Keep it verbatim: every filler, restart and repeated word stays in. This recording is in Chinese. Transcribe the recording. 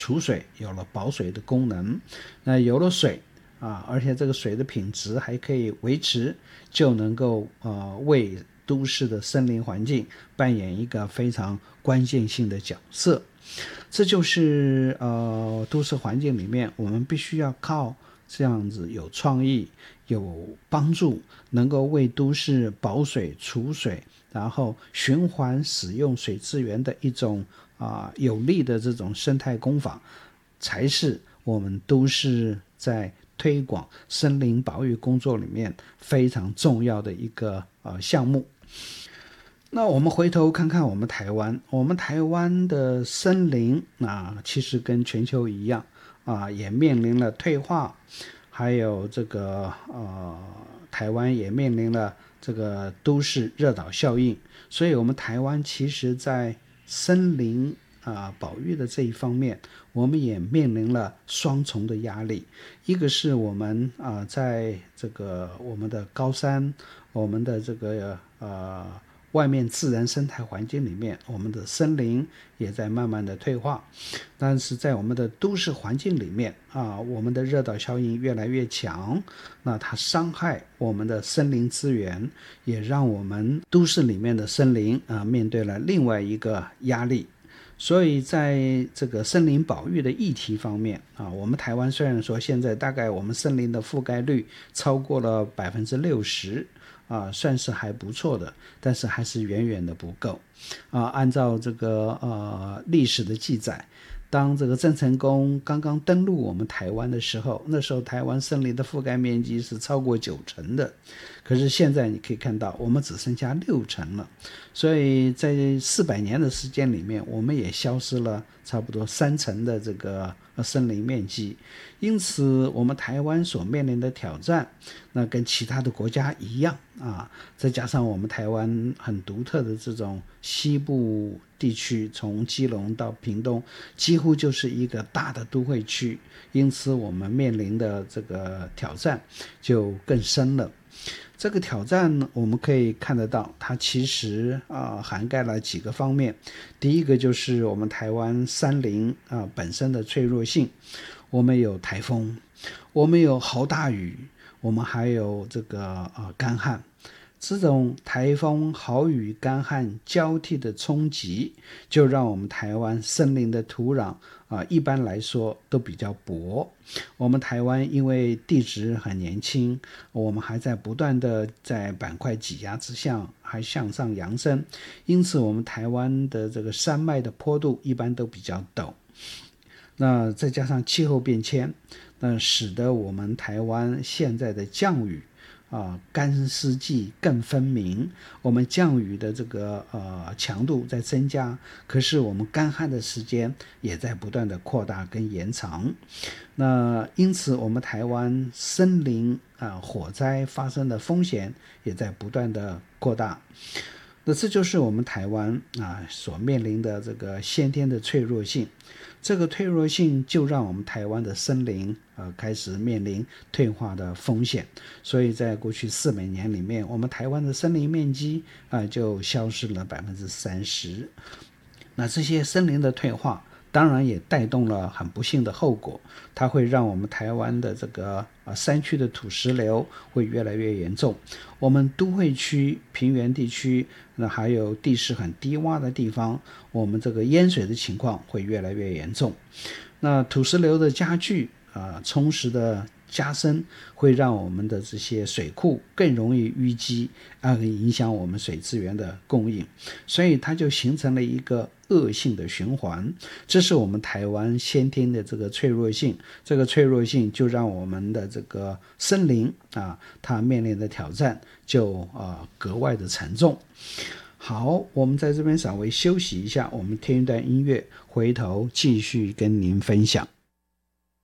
储水，有了保水的功能。那有了水啊，而且这个水的品质还可以维持，就能够呃为都市的森林环境扮演一个非常关键性的角色。这就是呃都市环境里面我们必须要靠这样子有创意、有帮助，能够为都市保水、储水，然后循环使用水资源的一种啊、呃、有力的这种生态工法，才是我们都市在推广森林保育工作里面非常重要的一个呃项目。那我们回头看看我们台湾，我们台湾的森林啊，其实跟全球一样啊，也面临了退化，还有这个呃，台湾也面临了这个都市热岛效应，所以我们台湾其实在森林啊保育的这一方面，我们也面临了双重的压力。一个是我们啊在这个我们的高山，我们的这个呃外面自然生态环境里面，我们的森林也在慢慢的退化，但是在我们的都市环境里面啊，我们的热岛效应越来越强，那它伤害我们的森林资源，也让我们都市里面的森林啊面对了另外一个压力。所以在这个森林保育的议题方面啊，我们台湾虽然说现在大概我们森林的覆盖率超过了百分之六十。啊，算是还不错的，但是还是远远的不够啊。按照这个呃历史的记载，当这个郑成功刚刚登陆我们台湾的时候，那时候台湾森林的覆盖面积是超过九成的，可是现在你可以看到我们只剩下六成了，所以在四百年的时间里面，我们也消失了差不多三成的这个森林面积。因此我们台湾所面临的挑战，那跟其他的国家一样啊，再加上我们台湾很独特的这种西部地区，从基隆到屏东几乎就是一个大的都会区，因此我们面临的这个挑战就更深了。这个挑战我们可以看得到，它其实啊、呃、涵盖了几个方面。第一个就是我们台湾山林啊、呃、本身的脆弱性，我们有台风，我们有豪大雨，我们还有这个呃干旱。这种台风、豪雨、干旱交替的冲击，就让我们台湾森林的土壤啊，一般来说都比较薄。我们台湾因为地质很年轻，我们还在不断的在板块挤压之下还向上扬升，因此我们台湾的这个山脉的坡度一般都比较陡。那再加上气候变迁，那使得我们台湾现在的降雨啊，干湿季更分明，我们降雨的这个呃强度在增加，可是我们干旱的时间也在不断的扩大跟延长。那因此我们台湾森林啊火灾发生的风险也在不断的扩大。那这就是我们台湾啊所面临的这个先天的脆弱性，这个脆弱性就让我们台湾的森林呃开始面临退化的风险，所以在过去四百年里面，我们台湾的森林面积啊、呃、就消失了百分之三十。那这些森林的退化，当然也带动了很不幸的后果，它会让我们台湾的这个呃山区的土石流会越来越严重，我们都会区、平原地区，那还有地势很低洼的地方，我们这个淹水的情况会越来越严重。那土石流的加剧啊、呃，充实的加深，会让我们的这些水库更容易淤积，啊，影响我们水资源的供应，所以它就形成了一个恶性的循环。这是我们台湾先天的这个脆弱性，这个脆弱性就让我们的这个森林啊，它面临的挑战就啊格外的沉重。好，我们在这边稍微休息一下，我们听一段音乐，回头继续跟您分享。